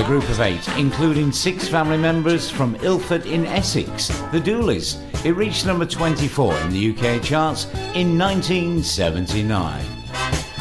group of 8, including 6 family members from Ilford in Essex, the Dooleys. It reached number 24 in the UK charts in 1979.